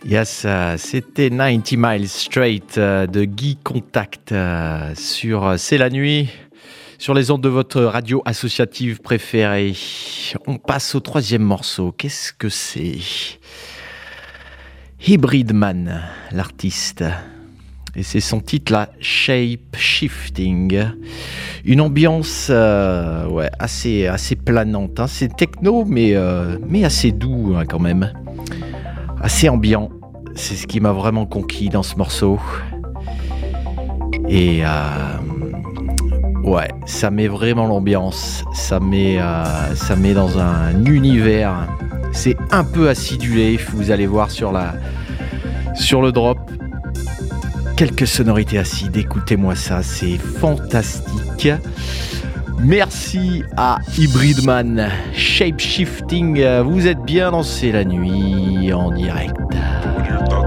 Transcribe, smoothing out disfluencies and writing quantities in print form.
Yes, c'était 90 Miles Straight de Guy Contact sur C'est la nuit, sur les ondes de votre radio associative préférée. On passe au troisième morceau. Qu'est-ce que c'est ? Hybrid Man, l'artiste. Et c'est son titre là, Shape Shifting. Une ambiance assez planante. Hein. C'est techno, mais assez doux hein, quand même. Assez ambiant. C'est ce qui m'a vraiment conquis dans ce morceau. Et ça met vraiment l'ambiance. Ça met dans un univers. C'est un peu acidulé. Vous allez voir sur le drop. Quelques sonorités acides, écoutez-moi ça, c'est fantastique. Merci à Hybrid Man, Shape Shifting, vous êtes bien dans C'est la nuit en direct.